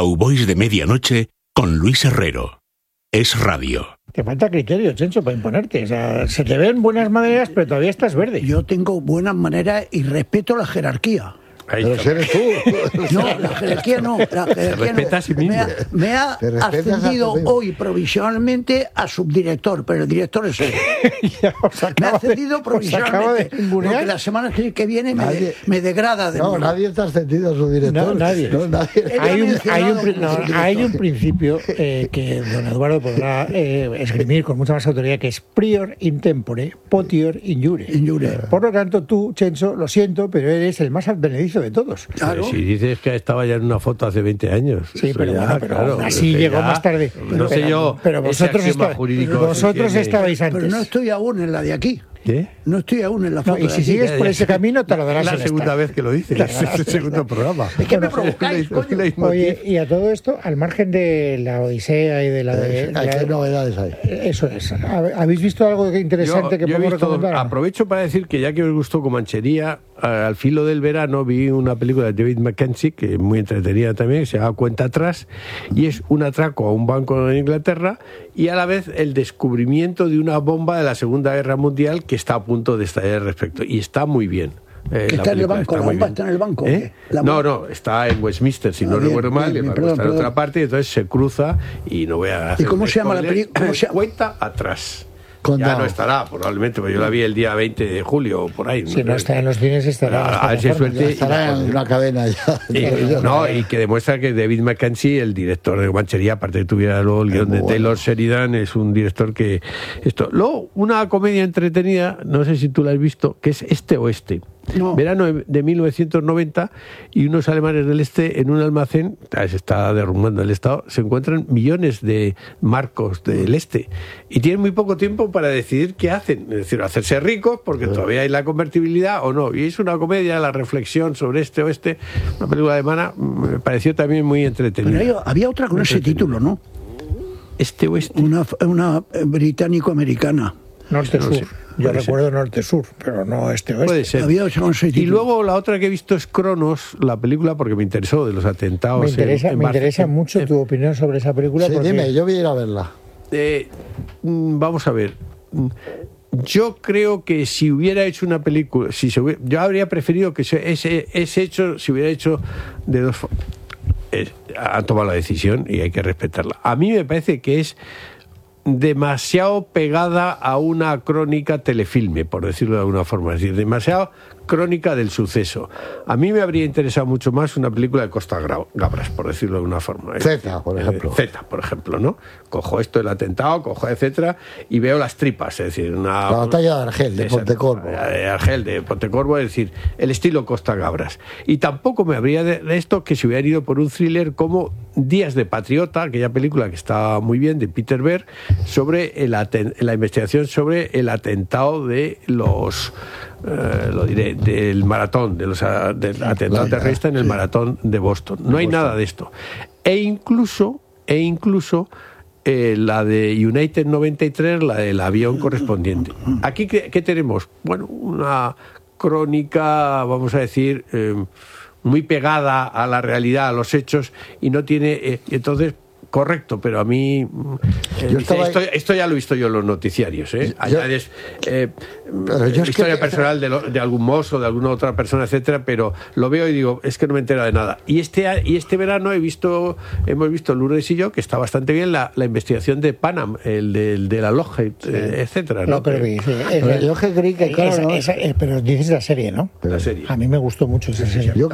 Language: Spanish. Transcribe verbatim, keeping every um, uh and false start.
Cowboys de Medianoche con Luis Herrero. Es radio. Te falta criterio, Chencho, para imponerte. O sea, se te ven buenas maneras, pero todavía estás verde. Yo tengo buenas maneras y respeto la jerarquía. Ahí pero si eres tú. No, la jerarquía no. La jerarquía respeta no. a sí mismo. Me ha, me ha ascendido hoy provisionalmente a subdirector, pero el director es él. Me ha ascendido de, provisionalmente. Porque la semana que viene me, de, me degrada de No, nuevo. Nadie está ascendido a subdirector. No, nadie. No, nadie. Hay, un, hay, un, no, hay un principio eh, que don Eduardo podrá eh, esgrimir con mucha más autoridad, que es prior in tempore, potior in jure. In jure. Por lo tanto, tú, Chencho, lo siento, pero eres el más advenedizo de todos. Claro. Si dices que estaba ya en una foto hace veinte años. Sí, pero, ya, bueno, pero claro, así llegó ya, más tarde. No sé pero, yo. Pero vosotros, está, vosotros estabais antes. Pero no estoy aún en la de aquí. ¿Qué? No estoy aún en la foto. No, y si sigues por ese camino te lo darás. Es la segunda esta. vez que lo dices. Es el segundo programa. Es que me provocáis, coño. Oye, y a todo esto, al margen de la Odisea y de la de... ¿Hay qué novedades hay? Eso es. ¿Habéis visto algo interesante yo, que yo podemos visto, recomendar? Aprovecho para decir que ya que os gustó Comanchería, al filo del verano vi una película de David Mackenzie, que es muy entretenida también, que se llama Cuenta Atrás, y es un atraco a un banco en Inglaterra y a la vez el descubrimiento de una bomba de la Segunda Guerra Mundial que está a punto de estallar al respecto. Y está muy bien. Eh, ¿Que está en el banco? ¿La bomba está en el banco? ¿Eh? No, no, está en Westminster, si ah, no bien, recuerdo mal, bien, bien, perdón, está en otra parte, y entonces se cruza y no voy a hacer. ¿Y cómo se llama la película? Cuenta Atrás. Condado. Ya no estará, probablemente, porque yo la vi el día veinte de julio o por ahí. Si no, no está en los cines, estará. A ver si es suerte. Estará en una cadena ya. Y, no, y que demuestra que David Mackenzie, el director de Comanchería, aparte de que tuviera luego el guión de bueno. Taylor Sheridan, es un director que. Esto. Luego, una comedia entretenida, no sé si tú la has visto, que es Este Oeste. No. Verano de mil novecientos noventa, y unos alemanes del este en un almacén, se está derrumbando el Estado, se encuentran millones de marcos del este y tienen muy poco tiempo para decidir qué hacen, es decir, hacerse ricos porque sí. todavía hay la convertibilidad o no, y es una comedia, la reflexión sobre este oeste, una película alemana, me pareció también muy entretenida. Pero hay, había otra con ese título, ¿no? Este oeste. Una, una británico-americana. Norte-sur. No sé, yo recuerdo ser. norte-sur, pero no este-oeste. Puede ser. Había y luego la otra que he visto es Cronos, la película, porque me interesó, de los atentados. Me interesa, en, en me interesa mucho en, tu opinión sobre esa película. Sí, porque... dime, yo voy a ir a verla. Eh, vamos a ver. Yo creo que si hubiera hecho una película, si se hubiera, yo habría preferido que ese, ese hecho se hubiera hecho de dos formas. Eh, han tomado la decisión y hay que respetarla. A mí me parece que es demasiado pegada a una crónica telefilme, por decirlo de alguna forma, es decir, demasiado crónica del suceso. A mí me habría interesado mucho más una película de Costa Gabras, por decirlo de alguna forma. Z, por ejemplo. Eh, Z, por ejemplo, ¿no? Cojo esto del atentado, cojo etcétera, y veo las tripas, es decir, una... La batalla de Argel, de, de Pontecorvo. De Argel, de Pontecorvo, es decir, el estilo Costa Gabras. Y tampoco me habría de, de esto que se hubiera ido por un thriller como Días de Patriota, aquella película que está muy bien, de Peter Berg, sobre el aten- la investigación sobre el atentado de los... Eh, lo diré, del maratón, de los del atentado terrorista en el sí. maratón de Boston. No hay nada de esto. E incluso, e incluso eh, la de United noventa y tres, la del avión correspondiente. Aquí, ¿qué, qué tenemos? Bueno, una crónica, vamos a decir, eh, muy pegada a la realidad, a los hechos, y no tiene... Eh, entonces, correcto, pero a mí eh, yo estaba... esto, esto ya lo he visto yo en los noticiarios, ¿eh? Añades eh, yo historia es que... personal de, lo, de algún mozo, de alguna otra persona, etcétera, pero lo veo y digo, es que no me entero de nada. Y este y este verano he visto, hemos visto Lourdes y yo, que está bastante bien la, la investigación de Panam, el de, el de la Lockheed, sí. eh, etcétera, ¿no? No, pero, sí, es, Lockheed creí que claro, esa, ¿no? esa, eh, pero dices la serie, ¿no? La serie. A mí me gustó mucho esa serie. Yo